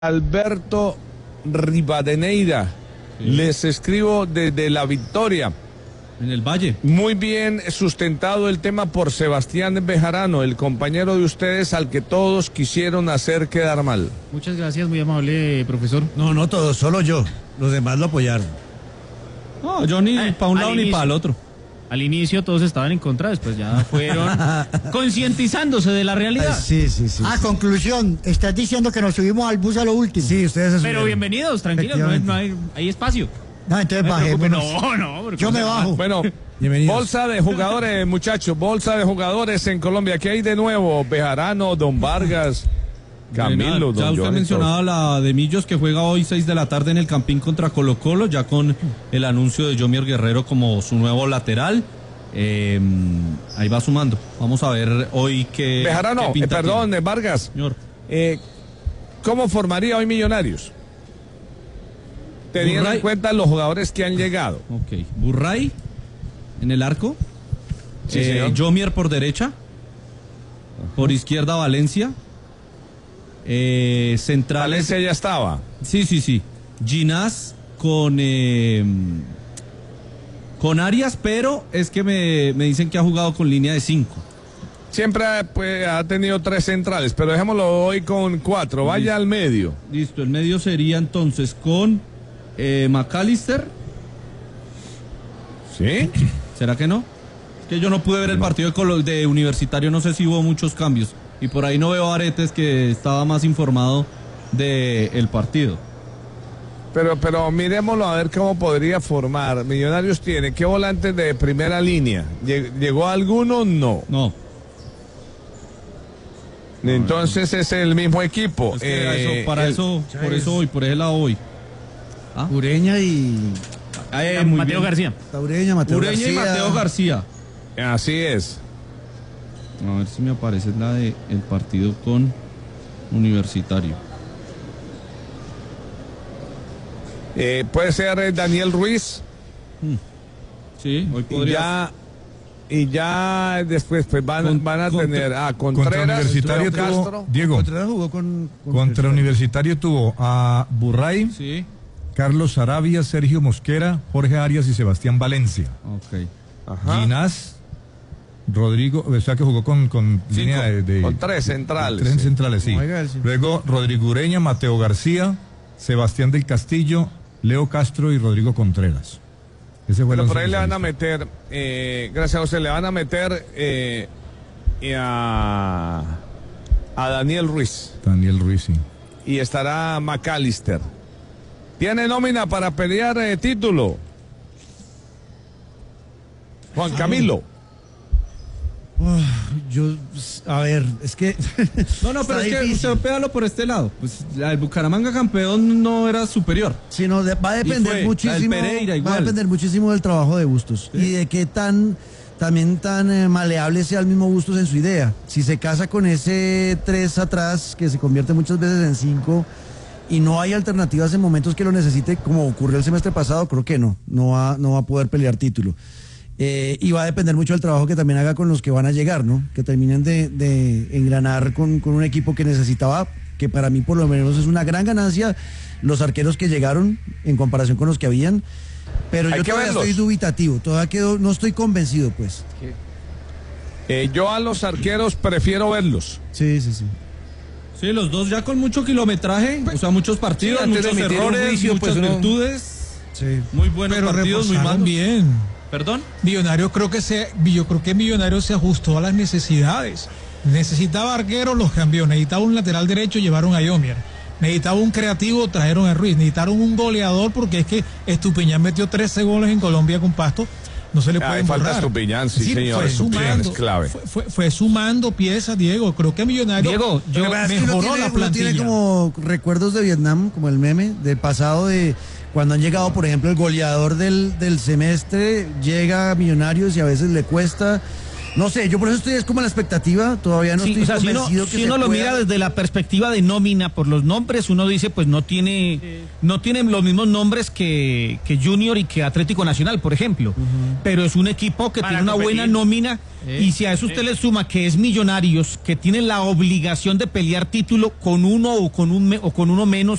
Alberto Rivadeneira. Sí. Les escribo desde La Victoria. En el Valle. Muy bien sustentado el tema por Sebastián Bejarano, el compañero de ustedes al que todos quisieron hacer quedar mal. Muchas gracias, muy amable, profesor. No todos, solo yo. Los demás lo apoyaron. No, yo ni para un lado ni para el otro. Al inicio todos estaban en contra, después ya fueron concientizándose de la realidad. Sí. Conclusión, estás diciendo que nos subimos al bus a lo último. Sí, ustedes se Pero subieron. bienvenidos, tranquilos, no hay espacio. No, entonces bajémonos. No, Yo me bajo. Bueno, bienvenidos. Bolsa de jugadores, muchachos, bolsa de jugadores en Colombia. ¿Qué hay de nuevo? Bejarano, Don Vargas, Camilo, ya Don usted Johnny, mencionaba la de Millos, que juega hoy 6 de la tarde en el Campín contra Colo Colo, ya con el anuncio de Yomier Guerrero como su nuevo lateral. Ahí va sumando. Vamos a ver hoy qué Bejarano, qué pinta perdón, tiene. Vargas. Señor. ¿Cómo formaría hoy Millonarios? Teniendo Burray. en cuenta los jugadores que han llegado. Ok, Burray en el arco. Sí, señor. Yomier por derecha. Por izquierda Valencia. Centrales. Valencia ya estaba. Sí. Ginás con Arias, pero es que me dicen que ha jugado con línea de 5. Siempre pues, ha tenido 3 centrales, pero dejémoslo hoy con 4. Vaya al medio. Listo, el medio sería entonces con McAllister. ¿Sí? ¿Será que no? Es que yo no pude ver el partido de Universitario, no sé si hubo muchos cambios. Y por ahí no veo a Aretes, que estaba más informado del partido. Pero miremoslo a ver cómo podría formar. Millonarios tiene, ¿qué volantes de primera línea? ¿Llegó alguno? No. No. Entonces es el mismo equipo. Es que por ese lado voy. ¿Ah? Ureña y... Muy Mateo bien. García. Ureña y Mateo García. Así es. A ver si me aparece la de el partido con Universitario. Puede ser Daniel Ruiz. Sí, hoy podría. Y ya después pues van a tener a Contreras, contra Universitario Leo tuvo, Castro. Diego, Contreras jugó contra Universitario tuvo a Burray, Sí. Carlos Sarabia, Sergio Mosquera, Jorge Arias y Sebastián Valencia. Ok. Ajá. Ginás, Rodrigo, o sea que jugó con línea de con 3 centrales. 3 sí. centrales, sí. Luego Rodrigo Ureña, Mateo García, Sebastián del Castillo, Leo Castro y Rodrigo Contreras. Ese fue el Pero por once ahí le van a inicialista. meter, gracias a José, le van a meter a Daniel Ruiz. Daniel Ruiz, sí. Y estará McAllister. ¿Tiene nómina para pelear título? Juan Camilo. A ver, es que... No, pero es que usted péalo por este lado. Pues el Bucaramanga campeón no era superior. Sino va a depender muchísimo. Pereira, va igual. a depender muchísimo del trabajo de Bustos. Sí. Y de qué tan maleable sea el mismo Bustos en su idea. Si se casa con ese 3 atrás, que se convierte muchas veces en 5, y no hay alternativas en momentos que lo necesite, como ocurrió el semestre pasado, creo que no va a poder pelear título. Y va a depender mucho del trabajo que también haga con los que van a llegar, ¿no? Que terminen de engranar con un equipo que necesitaba, que para mí por lo menos es una gran ganancia, los arqueros que llegaron en comparación con los que habían. Pero yo todavía estoy dubitativo, no estoy convencido, pues. Yo a los arqueros prefiero verlos. Sí. Sí, los dos ya con mucho kilometraje, o sea, muchos partidos, sí, muchos errores, juicio, muchas pues, virtudes. Sí. Muy buenos pero partidos, muy reforzaron malos. bien. ¿Perdón? Yo creo que Millonarios se ajustó a las necesidades. Necesitaba arqueros, los cambió. Necesitaba un lateral derecho, llevaron a Yomier. Necesitaba un creativo, trajeron a Ruiz. Necesitaron un goleador, porque es que Estupiñán metió 13 goles en Colombia con Pasto. No se le puede borrar. Falta Estupiñán, sí, señor. Fue es clave. Fue sumando piezas, Diego. Creo que Millonarios mejoró la plantilla. Tiene como recuerdos de Vietnam, como el meme del pasado, de cuando han llegado, por ejemplo, el goleador del semestre llega a Millonarios y a veces le cuesta. No sé, yo por eso estoy es como en la expectativa, todavía no Sí, estoy o sea, convencido que si se uno lo pueda. mira desde la perspectiva de nómina por los nombres, uno dice pues no tiene los mismos nombres que Junior y que Atlético Nacional, por ejemplo, pero es un equipo que Para tiene una competir. buena nómina y si a eso usted le suma que es Millonarios, que tiene la obligación de pelear título con uno o con uno menos